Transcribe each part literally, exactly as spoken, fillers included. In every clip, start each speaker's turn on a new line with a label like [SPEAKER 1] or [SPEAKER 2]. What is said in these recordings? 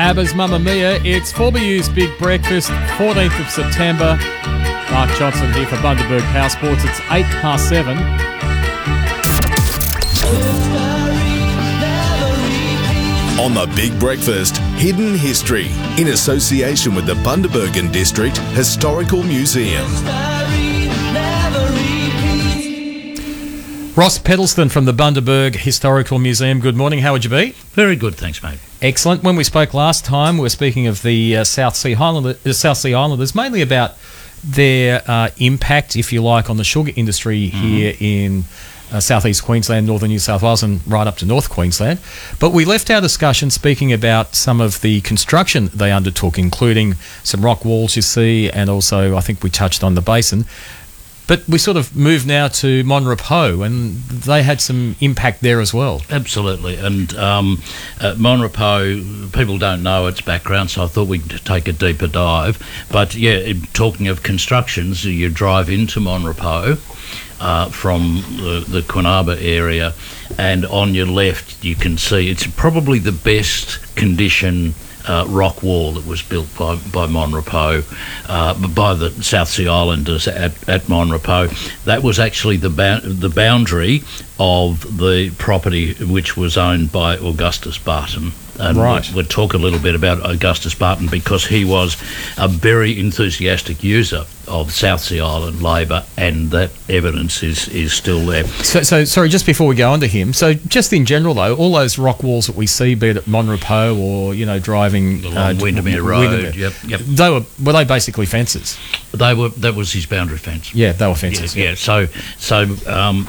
[SPEAKER 1] ABBA's Mamma Mia. It's four B U's Big Breakfast, fourteenth of September. Mark Johnson here for Bundaberg Power Sports. It's eight past seven.
[SPEAKER 2] On the Big Breakfast, Hidden History, in association with the Bundaberg District Historical Museum.
[SPEAKER 1] Ross Pedalston from the Bundaberg Historical Museum. Good morning. How would you be?
[SPEAKER 3] Very good, thanks, mate.
[SPEAKER 1] Excellent. When we spoke last time, we were speaking of the uh, South Sea Highlanders, uh, South Sea Islanders, mainly about their uh, impact, if you like, on the sugar industry mm-hmm. here in uh, southeast Queensland, northern New South Wales, and right up to North Queensland. But we left our discussion speaking about some of the construction they undertook, including some rock walls, you see, and also I think we touched on the basin. But we sort of moved now to Mon Repos, and they had some impact there as well.
[SPEAKER 3] Absolutely. And um, uh, Mon Repos, people don't know its background, so I thought we'd take a deeper dive. But, yeah, talking of constructions, you drive into Mon Repos uh, from the, the Quinaba area, and on your left you can see it's probably the best condition Uh, rock wall that was built by, by Mon Repos, uh, by the South Sea Islanders at, at Mon Repos. That was actually the ba- the boundary of the property which was owned by Augustus Barton. And
[SPEAKER 1] right.
[SPEAKER 3] we'll, we'll talk a little bit about Augustus Barton because he was a very enthusiastic user of South Sea Island labour, and that evidence is, is still there.
[SPEAKER 1] So, so, sorry, just before we go on to him, so just in general, though, all those rock walls that we see, be it at Mon Repos or, you know, driving
[SPEAKER 3] along
[SPEAKER 1] uh,
[SPEAKER 3] Windermere Road,
[SPEAKER 1] Windermere,
[SPEAKER 3] yep, yep.
[SPEAKER 1] They were, were they basically fences?
[SPEAKER 3] They were. That was his boundary fence.
[SPEAKER 1] Yeah, they were fences.
[SPEAKER 3] Yeah, yeah. So, so um,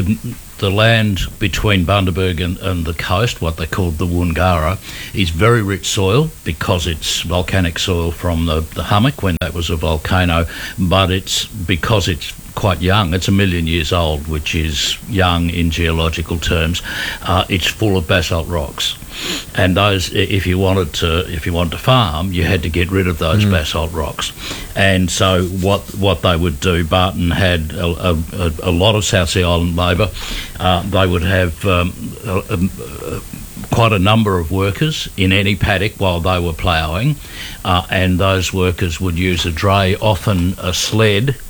[SPEAKER 3] the land between Bundaberg and, and the coast, what they called the Woongarra, is very rich soil because it's volcanic soil from the, the hummock when that was a volcano, but it's because it's quite young. It's a million years old, which is young in geological terms. Uh, it's full of basalt rocks, and those, if you wanted to, if you wanted to farm, you had to get rid of those mm. basalt rocks. And so, what what they would do, Barton had a, a, a lot of South Sea Island labour. Uh, they would have um, a, a, a, quite a number of workers in any paddock while they were ploughing, uh, and those workers would use a dray, often a sled,